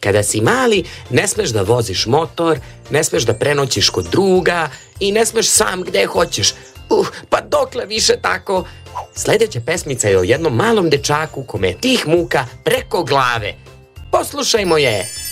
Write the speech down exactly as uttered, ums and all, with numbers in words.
Kada si mali, ne smeš da voziš motor, ne smeš da prenoćiš kod druga i ne smeš sam gde hoćeš. Uh, pa dokle više tako? Sledeća pesmica je o jednom malom dečaku kome je tih muka preko glave. Poslušajmo je!